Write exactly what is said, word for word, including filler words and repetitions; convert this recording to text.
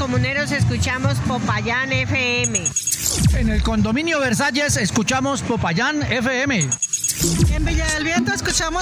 comuneros escuchamos Popayán F M. En el condominio Versalles escuchamos Popayán F M. En Villa del Viento escuchamos